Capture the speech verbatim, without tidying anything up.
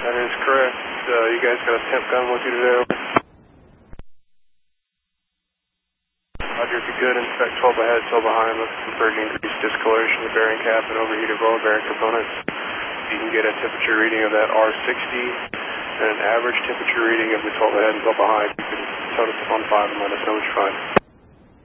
That is correct. Uh, you guys got a temp gun with you today, over? Roger, if you could, inspect twelve ahead, twelve behind, look for increased discoloration of the bearing cap and overheated roller bearing components. You can get a temperature reading of that R sixty and an average temperature reading of the twelve ahead and twelve behind. You can tell us on five and let us know what you find.